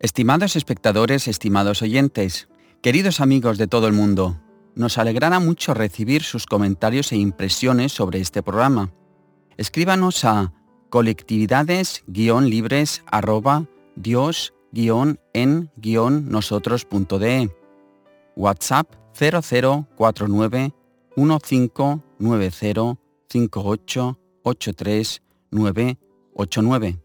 Estimados espectadores, estimados oyentes, queridos amigos de todo el mundo, nos alegrará mucho recibir sus comentarios e impresiones sobre este programa. Escríbanos a colectividades-dios-en-nosotros.de, WhatsApp 0049 1590 5883 989.